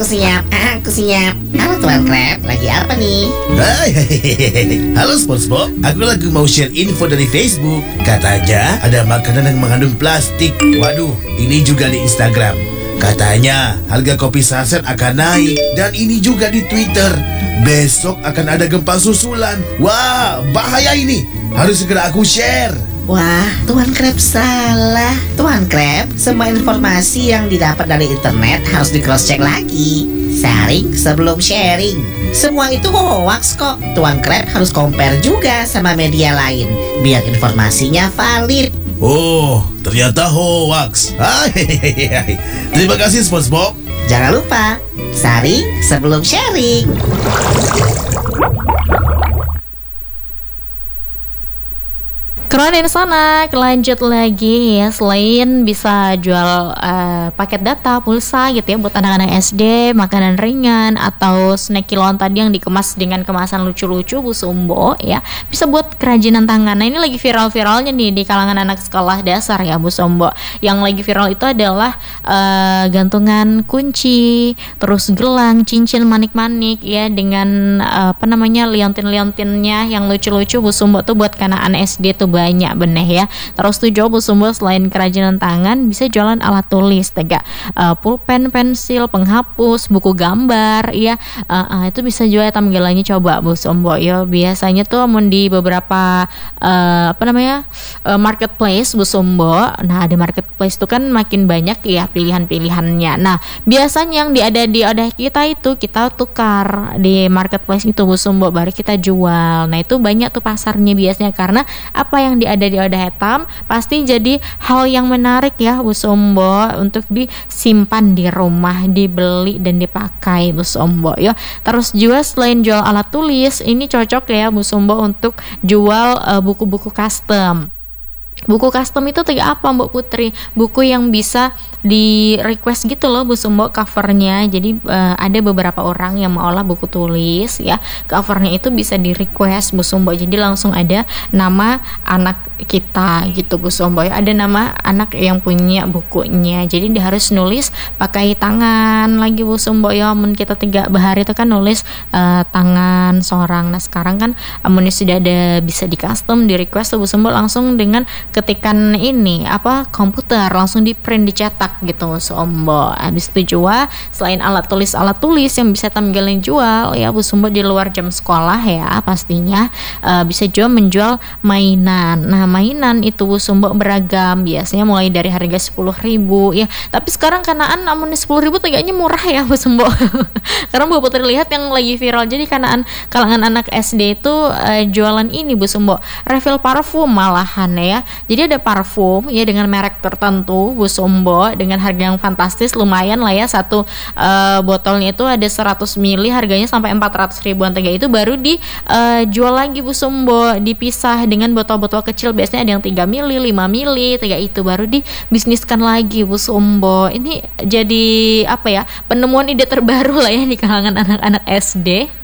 Aku siap. Halo Tuan Crab, lagi apa nih? Hai, halo SpongeBob. Aku lagi mau share info dari Facebook. Katanya ada makanan yang mengandung plastik. Waduh, ini juga di Instagram. Katanya harga kopi saset akan naik. Dan ini juga di Twitter. Besok akan ada gempa susulan. Wah, bahaya ini. Harus segera aku share. Wah, Tuan Crab salah. Tuan Crab, semua informasi yang didapat dari internet harus di cross check lagi. Saring sebelum sharing. Semua itu hoax kok. Tuan Crab harus compare juga sama media lain biar informasinya valid. Oh, ternyata hoax. Hai. Terima kasih SpongeBob. Jangan lupa saring sebelum sharing. Keren di sana, lanjut lagi ya. Selain bisa jual paket data, pulsa gitu ya buat anak-anak SD, makanan ringan atau snack kiloan tadi yang dikemas dengan kemasan lucu-lucu Bu Sumbo ya. Bisa buat kerajinan tangan. Nah, ini lagi viral-viralnya nih di kalangan anak sekolah dasar ya Bu Sumbo. Yang lagi viral itu adalah gantungan kunci, terus gelang, cincin manik-manik ya dengan liontin-liontinnya yang lucu-lucu Bu Sumbo tuh buat anak SD tuh banyak bener ya. Terus tuh Bu Sumbo selain kerajinan tangan bisa jualan alat tulis tega, pulpen, pensil, penghapus, buku gambar ya. Itu bisa juga tampilannya coba Bu Sumbo ya. Biasanya tuh di beberapa marketplace Bu Sumbo. Nah, di marketplace tuh kan makin banyak ya pilihan-pilihannya. Nah, biasanya yang ada di wadah kita itu kita tukar di marketplace itu Bu Sumbo baru kita jual. Nah, itu banyak tuh pasarnya biasanya karena apa yang ada di wadah hitam pasti jadi hal yang menarik ya Bu Sumbo untuk disimpan di rumah, dibeli dan dipakai Bu Sumbo ya. Terus juga selain jual alat tulis, ini cocok ya Bu Sumbo untuk jual buku-buku custom. Buku custom itu apa Mbak Putri? Buku yang bisa di request gitu loh Bu Sumbo covernya. Jadi ada beberapa orang yang mau olah buku tulis ya. Covernya itu bisa di request Bu Sumbo. Jadi langsung ada nama anak kita gitu Bu Sumbo ya. Ada nama anak yang punya bukunya. Jadi dia harus nulis pakai tangan lagi Bu Sumbo ya. Kita 3 bahari itu kan nulis tangan seorang. Nah, sekarang kan sudah ada bisa di custom, di request Bu Sumbo langsung dengan ketikan komputer langsung di print dicetak gitu Sumbo. Habis itu juga selain alat tulis yang bisa tampilin jual ya Bu Sumbo di luar jam sekolah ya pastinya bisa juga menjual mainan. Nah, mainan itu Bu Sumbo beragam, biasanya mulai dari harga 10.000 ya. Tapi sekarang kanaan 10.000 tegaknya murah ya Bu Sumbo. Karena Bu Putri lihat yang lagi viral jadi kalangan anak SD itu jualan ini Bu Sumbo, refill parfum malahan ya. Jadi ada parfum ya dengan merek tertentu Bu Sumbo dengan harga yang fantastis, lumayan lah ya. Satu botolnya itu ada 100 ml harganya sampai 400 ribuan tega. Itu baru dijual lagi Bu Sumbo, dipisah dengan botol-botol kecil, biasanya ada yang 3 ml, 5 ml tega, itu baru dibisniskan lagi Bu Sumbo. Ini jadi penemuan ide terbaru lah ya di kalangan anak-anak SD.